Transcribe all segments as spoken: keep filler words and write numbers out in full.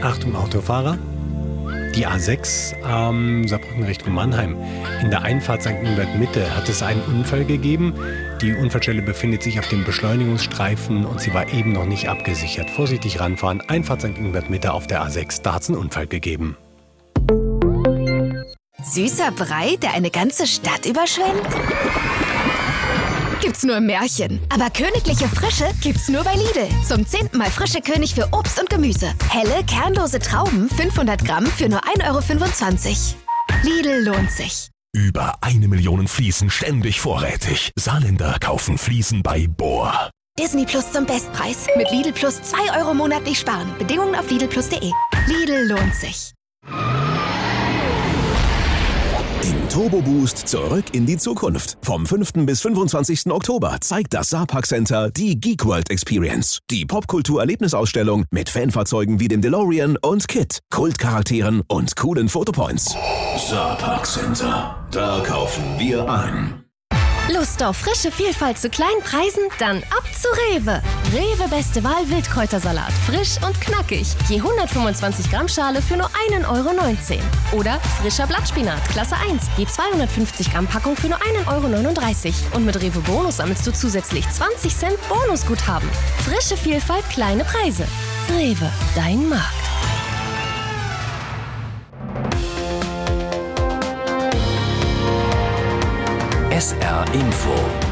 Achtung Autofahrer, die A sechs ähm, Saarbrücken Richtung Mannheim. In der Einfahrt Sankt Ingbert Mitte hat es einen Unfall gegeben. Die Unfallstelle befindet sich auf dem Beschleunigungsstreifen und sie war eben noch nicht abgesichert. Vorsichtig ranfahren, Einfahrt Sankt Ingbert Mitte auf der A sechs, da hat es einen Unfall gegeben. Süßer Brei, der eine ganze Stadt überschwemmt? Gibt's nur im Märchen. Aber königliche Frische gibt's nur bei Lidl. Zum zehnten Mal frische König für Obst und Gemüse. Helle, kernlose Trauben, fünfhundert Gramm für nur ein Euro fünfundzwanzig. Lidl lohnt sich. Über eine Million Fliesen ständig vorrätig. Saarländer kaufen Fliesen bei Bohr. Disney Plus zum Bestpreis. Mit Lidl Plus zwei Euro monatlich sparen. Bedingungen auf lidl plus punkt de. Lidl lohnt sich. Im Turbo Boost zurück in die Zukunft. Vom fünften bis fünfundzwanzigsten Oktober zeigt das Saarpark Center die Geek World Experience. Die Popkultur-Erlebnisausstellung mit Fanfahrzeugen wie dem DeLorean und Kit, Kultcharakteren und coolen Fotopoints. Saarpark Center, da kaufen wir ein. Lust auf frische Vielfalt zu kleinen Preisen? Dann ab zu Rewe. Rewe beste Wahl Wildkräutersalat. Frisch und knackig. Je hundertfünfundzwanzig Gramm Schale für nur ein Euro neunzehn. Oder frischer Blattspinat, Klasse eins. Je zweihundertfünfzig Gramm Packung für nur ein Euro neununddreißig. Und mit Rewe Bonus sammelst du zusätzlich zwanzig Cent Bonusguthaben. Frische Vielfalt, kleine Preise. Rewe, dein Markt. S R Info.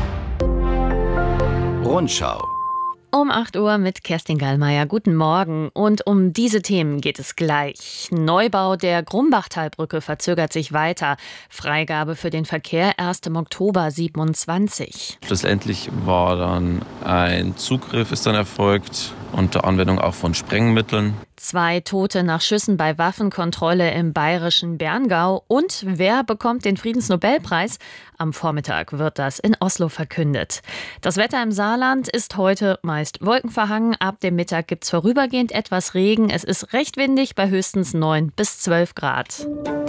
Rundschau. Um acht Uhr mit Kerstin Gallmeier. Guten Morgen. Und um diese Themen geht es gleich. Neubau der Grumbachtalbrücke verzögert sich weiter. Freigabe für den Verkehr erst im Oktober siebenundzwanzig. Schlussendlich war dann ein Zugriff ist dann erfolgt, unter Anwendung auch von Sprengmitteln. Zwei Tote nach Schüssen bei Waffenkontrolle im bayerischen Berngau. Und wer bekommt den Friedensnobelpreis? Am Vormittag wird das in Oslo verkündet. Das Wetter im Saarland ist heute meist wolkenverhangen. Ab dem Mittag gibt es vorübergehend etwas Regen. Es ist recht windig bei höchstens neun bis zwölf Grad.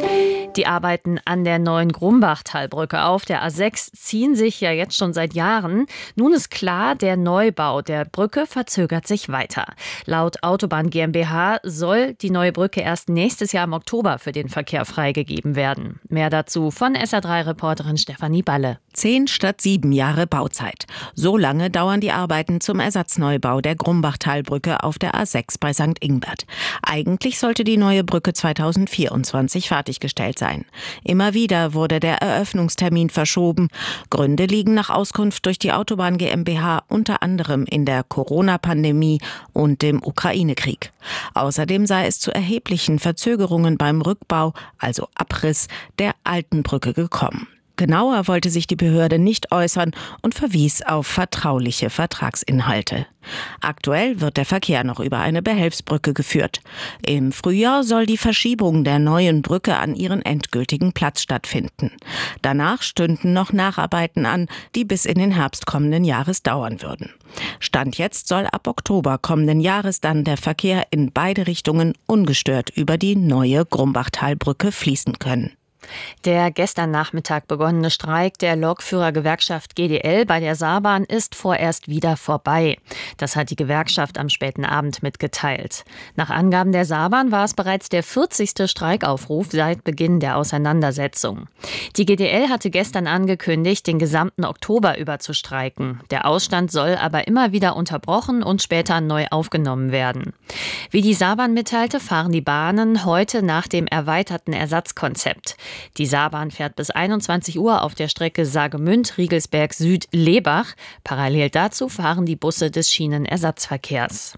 Die Arbeiten an der neuen Grumbachtalbrücke auf der A sechs ziehen sich ja jetzt schon seit Jahren. Nun ist klar, der Neubau der Brücke verzögert sich weiter. Laut Autobahn GmbH soll die neue Brücke erst nächstes Jahr im Oktober für den Verkehr freigegeben werden. Mehr dazu von S R drei Reporterin Stefanie Balle. Zehn statt sieben Jahre Bauzeit. So lange dauern die Arbeiten zum Ersatzneubau der Grumbachtalbrücke auf der A sechs bei Sankt Ingbert. Eigentlich sollte die neue Brücke zweitausendvierundzwanzig fertiggestellt sein. Immer wieder wurde der Eröffnungstermin verschoben. Gründe liegen nach Auskunft durch die Autobahn GmbH unter anderem in der Corona-Pandemie und dem Ukraine-Krieg. Außerdem sei es zu erheblichen Verzögerungen beim Rückbau, also Abriss, der alten Brücke gekommen. Genauer wollte sich die Behörde nicht äußern und verwies auf vertrauliche Vertragsinhalte. Aktuell wird der Verkehr noch über eine Behelfsbrücke geführt. Im Frühjahr soll die Verschiebung der neuen Brücke an ihren endgültigen Platz stattfinden. Danach stünden noch Nacharbeiten an, die bis in den Herbst kommenden Jahres dauern würden. Stand jetzt soll ab Oktober kommenden Jahres dann der Verkehr in beide Richtungen ungestört über die neue Grumbachtalbrücke fließen können. Der gestern Nachmittag begonnene Streik der Lokführergewerkschaft G D L bei der Saarbahn ist vorerst wieder vorbei. Das hat die Gewerkschaft am späten Abend mitgeteilt. Nach Angaben der Saarbahn war es bereits der vierzigste Streikaufruf seit Beginn der Auseinandersetzung. Die G D L hatte gestern angekündigt, den gesamten Oktober über zu streiken. Der Ausstand soll aber immer wieder unterbrochen und später neu aufgenommen werden. Wie die Saarbahn mitteilte, fahren die Bahnen heute nach dem erweiterten Ersatzkonzept. Die Saarbahn fährt bis einundzwanzig Uhr auf der Strecke Saargemünd-Riegelsberg Süd-Lebach. Parallel dazu fahren die Busse des Schienenersatzverkehrs.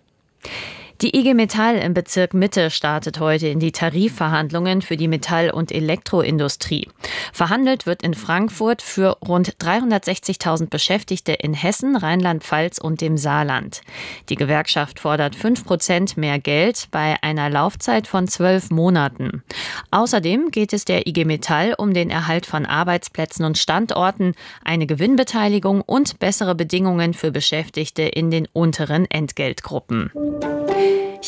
Die I G Metall im Bezirk Mitte startet heute in die Tarifverhandlungen für die Metall- und Elektroindustrie. Verhandelt wird in Frankfurt für rund dreihundertsechzigtausend Beschäftigte in Hessen, Rheinland-Pfalz und dem Saarland. Die Gewerkschaft fordert fünf Prozent mehr Geld bei einer Laufzeit von zwölf Monaten. Außerdem geht es der I G Metall um den Erhalt von Arbeitsplätzen und Standorten, eine Gewinnbeteiligung und bessere Bedingungen für Beschäftigte in den unteren Entgeltgruppen.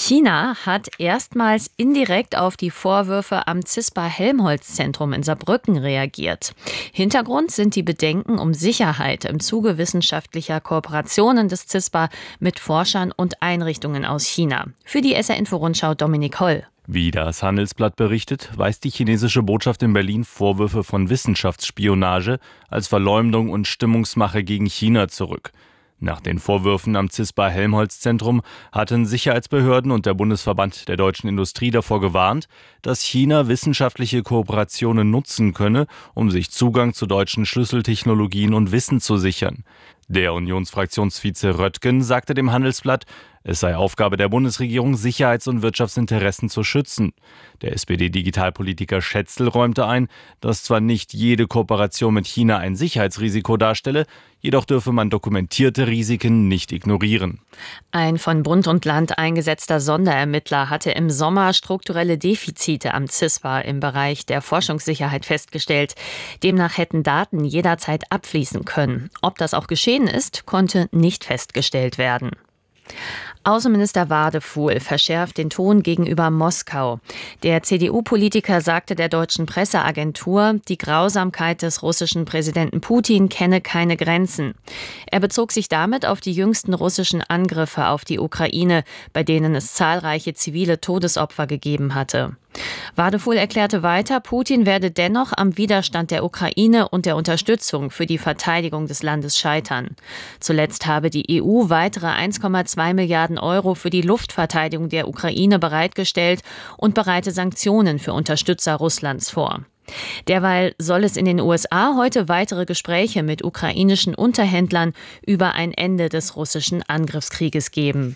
China hat erstmals indirekt auf die Vorwürfe am CISPA-Helmholtz-Zentrum in Saarbrücken reagiert. Hintergrund sind die Bedenken um Sicherheit im Zuge wissenschaftlicher Kooperationen des CISPA mit Forschern und Einrichtungen aus China. Für die S R-Info-Rundschau Dominik Holl. Wie das Handelsblatt berichtet, weist die chinesische Botschaft in Berlin Vorwürfe von Wissenschaftsspionage als Verleumdung und Stimmungsmache gegen China zurück. Nach den Vorwürfen am CISPA-Helmholtz-Zentrum hatten Sicherheitsbehörden und der Bundesverband der deutschen Industrie davor gewarnt, dass China wissenschaftliche Kooperationen nutzen könne, um sich Zugang zu deutschen Schlüsseltechnologien und Wissen zu sichern. Der Unionsfraktionsvize Röttgen sagte dem Handelsblatt, es sei Aufgabe der Bundesregierung, Sicherheits- und Wirtschaftsinteressen zu schützen. Der S P D-Digitalpolitiker Schätzl räumte ein, dass zwar nicht jede Kooperation mit China ein Sicherheitsrisiko darstelle, jedoch dürfe man dokumentierte Risiken nicht ignorieren. Ein von Bund und Land eingesetzter Sonderermittler hatte im Sommer strukturelle Defizite am CISPA im Bereich der Forschungssicherheit festgestellt. Demnach hätten Daten jederzeit abfließen können. Ob das auch geschehen ist, konnte nicht festgestellt werden. Außenminister Wadefuhl verschärft den Ton gegenüber Moskau. Der C D U-Politiker sagte der deutschen Presseagentur, die Grausamkeit des russischen Präsidenten Putin kenne keine Grenzen. Er bezog sich damit auf die jüngsten russischen Angriffe auf die Ukraine, bei denen es zahlreiche zivile Todesopfer gegeben hatte. Wadefuhl erklärte weiter, Putin werde dennoch am Widerstand der Ukraine und der Unterstützung für die Verteidigung des Landes scheitern. Zuletzt habe die E U weitere eins Komma zwei Milliarden Euro für die Luftverteidigung der Ukraine bereitgestellt und bereite Sanktionen für Unterstützer Russlands vor. Derweil soll es in den U S A heute weitere Gespräche mit ukrainischen Unterhändlern über ein Ende des russischen Angriffskrieges geben.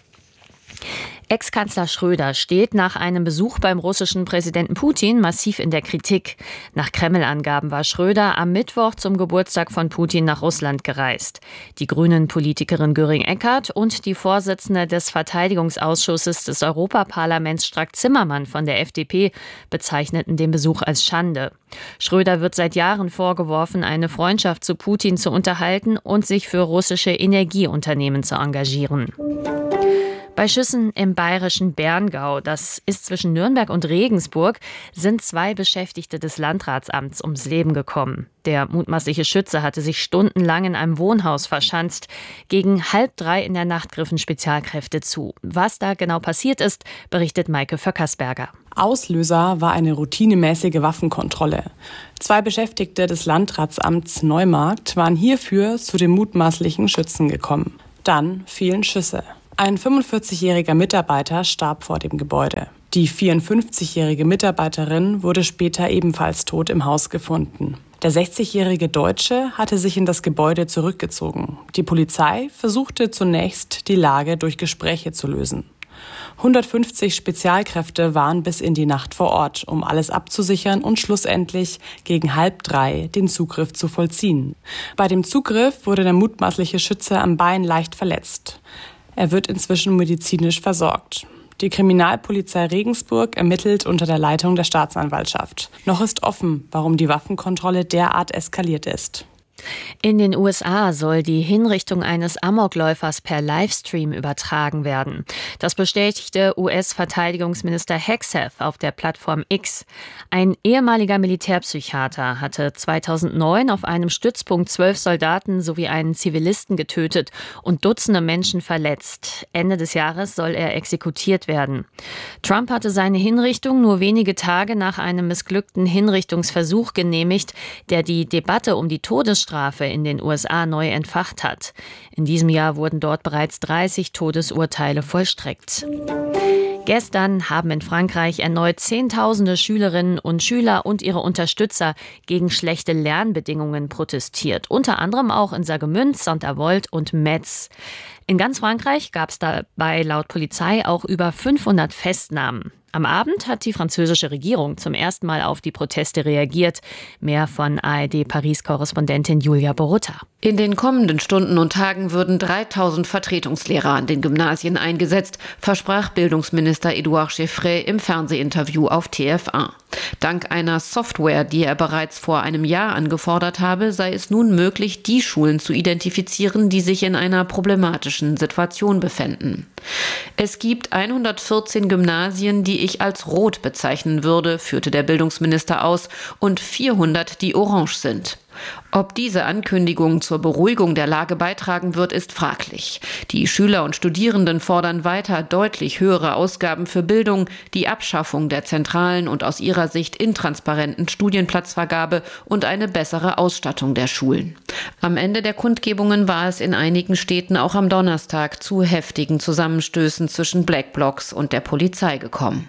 Ex-Kanzler Schröder steht nach einem Besuch beim russischen Präsidenten Putin massiv in der Kritik. Nach Kreml-Angaben war Schröder am Mittwoch zum Geburtstag von Putin nach Russland gereist. Die Grünen-Politikerin Göring-Eckardt und die Vorsitzende des Verteidigungsausschusses des Europaparlaments Strack-Zimmermann von der F D P bezeichneten den Besuch als Schande. Schröder wird seit Jahren vorgeworfen, eine Freundschaft zu Putin zu unterhalten und sich für russische Energieunternehmen zu engagieren. Bei Schüssen im bayerischen Berngau, das ist zwischen Nürnberg und Regensburg, sind zwei Beschäftigte des Landratsamts ums Leben gekommen. Der mutmaßliche Schütze hatte sich stundenlang in einem Wohnhaus verschanzt. Gegen halb drei in der Nacht griffen Spezialkräfte zu. Was da genau passiert ist, berichtet Maike Vöckersberger. Auslöser war eine routinemäßige Waffenkontrolle. Zwei Beschäftigte des Landratsamts Neumarkt waren hierfür zu dem mutmaßlichen Schützen gekommen. Dann fielen Schüsse. Ein fünfundvierzigjähriger Mitarbeiter starb vor dem Gebäude. Die vierundfünfzigjährige Mitarbeiterin wurde später ebenfalls tot im Haus gefunden. Der sechzigjährige Deutsche hatte sich in das Gebäude zurückgezogen. Die Polizei versuchte zunächst, die Lage durch Gespräche zu lösen. hundertfünfzig Spezialkräfte waren bis in die Nacht vor Ort, um alles abzusichern und schlussendlich gegen halb drei den Zugriff zu vollziehen. Bei dem Zugriff wurde der mutmaßliche Schütze am Bein leicht verletzt. Er wird inzwischen medizinisch versorgt. Die Kriminalpolizei Regensburg ermittelt unter der Leitung der Staatsanwaltschaft. Noch ist offen, warum die Waffenkontrolle derart eskaliert ist. In den U S A soll die Hinrichtung eines Amokläufers per Livestream übertragen werden. Das bestätigte U S-Verteidigungsminister Hegseth auf der Plattform X. Ein ehemaliger Militärpsychiater hatte zweitausendneun auf einem Stützpunkt zwölf Soldaten sowie einen Zivilisten getötet und Dutzende Menschen verletzt. Ende des Jahres soll er exekutiert werden. Trump hatte seine Hinrichtung nur wenige Tage nach einem missglückten Hinrichtungsversuch genehmigt, der die Debatte um die Todesstrafe in den U S A neu entfacht hat. In diesem Jahr wurden dort bereits dreißig Todesurteile vollstreckt. Gestern haben in Frankreich erneut Zehntausende Schülerinnen und Schüler und ihre Unterstützer gegen schlechte Lernbedingungen protestiert. Unter anderem auch in Saargemünd, Saint-Avold und Metz. In ganz Frankreich gab es dabei laut Polizei auch über fünfhundert Festnahmen. Am Abend hat die französische Regierung zum ersten Mal auf die Proteste reagiert. Mehr von A R D-Paris-Korrespondentin Julia Borutta. In den kommenden Stunden und Tagen würden dreitausend Vertretungslehrer an den Gymnasien eingesetzt, versprach Bildungsminister Edouard Geoffroy im Fernsehinterview auf T F eins. Dank einer Software, die er bereits vor einem Jahr angefordert habe, sei es nun möglich, die Schulen zu identifizieren, die sich in einer problematischen Situation befänden. Es gibt hundertvierzehn Gymnasien, die ich als rot bezeichnen würde, führte der Bildungsminister aus, und vierhundert, die orange sind. Ob diese Ankündigung zur Beruhigung der Lage beitragen wird, ist fraglich. Die Schüler und Studierenden fordern weiter deutlich höhere Ausgaben für Bildung, die Abschaffung der zentralen und aus ihrer Sicht intransparenten Studienplatzvergabe und eine bessere Ausstattung der Schulen. Am Ende der Kundgebungen war es in einigen Städten auch am Donnerstag zu heftigen Zusammenstößen zwischen Black Blocs und der Polizei gekommen.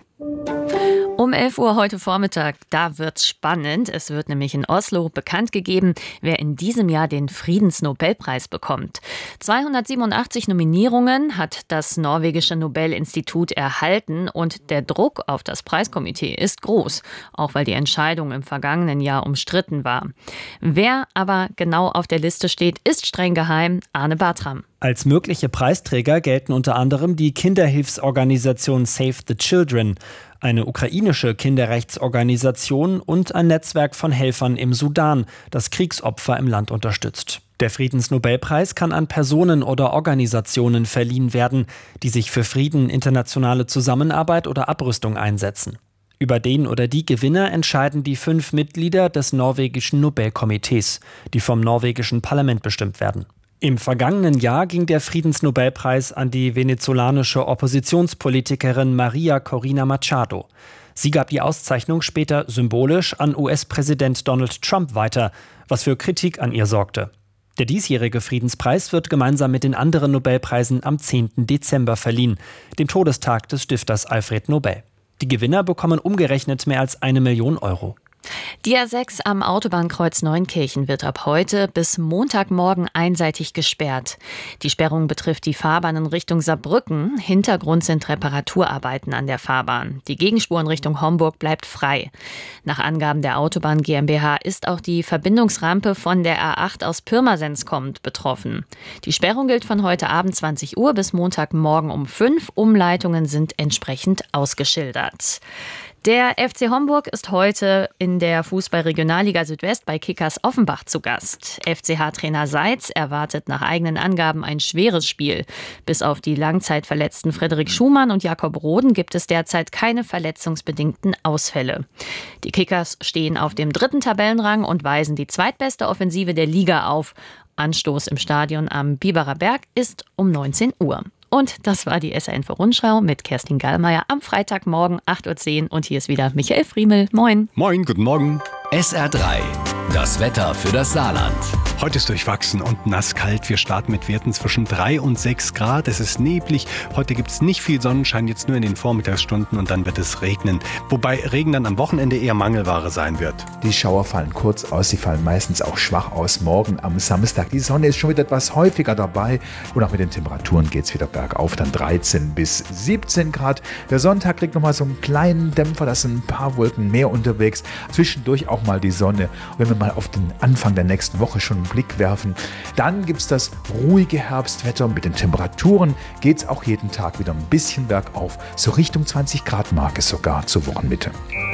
Um elf Uhr heute Vormittag, da wird's spannend. Es wird nämlich in Oslo bekannt gegeben, wer in diesem Jahr den Friedensnobelpreis bekommt. zweihundertsiebenundachtzig Nominierungen hat das norwegische Nobelinstitut erhalten und der Druck auf das Preiskomitee ist groß, auch weil die Entscheidung im vergangenen Jahr umstritten war. Wer aber genau auf der Liste steht, ist streng geheim. Arne Bartram. Als mögliche Preisträger gelten unter anderem die Kinderhilfsorganisation Save the Children, eine ukrainische Kinderrechtsorganisation und ein Netzwerk von Helfern im Sudan, das Kriegsopfer im Land unterstützt. Der Friedensnobelpreis kann an Personen oder Organisationen verliehen werden, die sich für Frieden, internationale Zusammenarbeit oder Abrüstung einsetzen. Über den oder die Gewinner entscheiden die fünf Mitglieder des norwegischen Nobelkomitees, die vom norwegischen Parlament bestimmt werden. Im vergangenen Jahr ging der Friedensnobelpreis an die venezolanische Oppositionspolitikerin Maria Corina Machado. Sie gab die Auszeichnung später symbolisch an U S-Präsident Donald Trump weiter, was für Kritik an ihr sorgte. Der diesjährige Friedenspreis wird gemeinsam mit den anderen Nobelpreisen am zehnten Dezember verliehen, dem Todestag des Stifters Alfred Nobel. Die Gewinner bekommen umgerechnet mehr als eine Million Euro. Die A sechs am Autobahnkreuz Neunkirchen wird ab heute bis Montagmorgen einseitig gesperrt. Die Sperrung betrifft die Fahrbahn in Richtung Saarbrücken. Hintergrund sind Reparaturarbeiten an der Fahrbahn. Die Gegenspur in Richtung Homburg bleibt frei. Nach Angaben der Autobahn GmbH ist auch die Verbindungsrampe von der A acht aus Pirmasens kommend betroffen. Die Sperrung gilt von heute Abend zwanzig Uhr bis Montagmorgen um fünf. Umleitungen sind entsprechend ausgeschildert. Der F C Homburg ist heute in der Fußball-Regionalliga Südwest bei Kickers Offenbach zu Gast. F C H-Trainer Seitz erwartet nach eigenen Angaben ein schweres Spiel. Bis auf die langzeitverletzten Frederik Schumann und Jakob Roden gibt es derzeit keine verletzungsbedingten Ausfälle. Die Kickers stehen auf dem dritten Tabellenrang und weisen die zweitbeste Offensive der Liga auf. Anstoß im Stadion am Biberer Berg ist um neunzehn Uhr. Und das war die S R Info-Rundschau mit Kerstin Gallmeier am Freitagmorgen acht Uhr zehn. Und hier ist wieder Michael Friemel. Moin. Moin, guten Morgen. S R drei, das Wetter für das Saarland. Heute ist durchwachsen und nasskalt. Wir starten mit Werten zwischen drei und sechs Grad. Es ist neblig. Heute gibt es nicht viel Sonnenschein, jetzt nur in den Vormittagsstunden und dann wird es regnen. Wobei Regen dann am Wochenende eher Mangelware sein wird. Die Schauer fallen kurz aus, sie fallen meistens auch schwach aus. Morgen am Samstag. Die Sonne ist schon wieder etwas häufiger dabei und auch mit den Temperaturen geht es wieder bergauf. Dann dreizehn bis siebzehn Grad. Der Sonntag kriegt nochmal so einen kleinen Dämpfer, da sind ein paar Wolken mehr unterwegs. Zwischendurch auch mal die Sonne. Und wenn wir mal auf den Anfang der nächsten Woche schon einen Blick werfen, dann gibt es das ruhige Herbstwetter. Mit den Temperaturen geht es auch jeden Tag wieder ein bisschen bergauf. So Richtung zwanzig Grad Marke sogar zur Wochenmitte.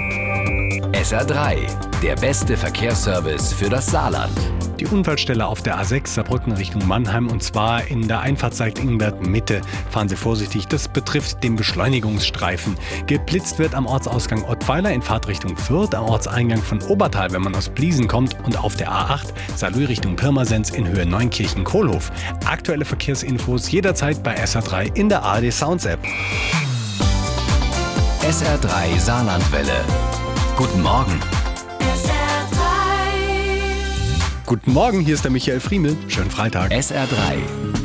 S R drei, der beste Verkehrsservice für das Saarland. Die Unfallstelle auf der A sechs Saarbrücken Richtung Mannheim und zwar in der Einfahrt Sankt Ingbert Mitte. Fahren Sie vorsichtig, das betrifft den Beschleunigungsstreifen. Geblitzt wird am Ortsausgang Ottweiler in Fahrtrichtung Fürth, am Ortseingang von Obertal, wenn man aus Bliesen kommt und auf der A acht Saarlouis Richtung Pirmasens in Höhe Neunkirchen-Kohlhof. Aktuelle Verkehrsinfos jederzeit bei S R drei in der A R D Sounds App. S R drei Saarlandwelle. Guten Morgen. Guten Morgen, hier ist der Michael Friemel. Schönen Freitag. S R drei,